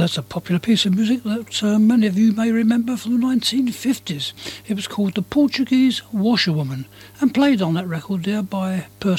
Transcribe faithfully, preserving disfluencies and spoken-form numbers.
that's a popular piece of music that uh, many of you may remember from the nineteen fifties. It was called The Portuguese Washerwoman and played on that record there by Percy